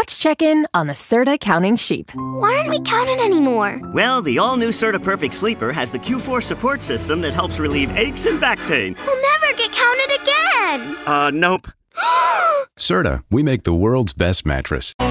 Let's check in on the Serta counting sheep. Why aren't we counted anymore? Well, the all-new Serta Perfect Sleeper has the Q4 support system that helps relieve aches and back pain. We'll never get counted again. Nope. Serta, we make the world's best mattress.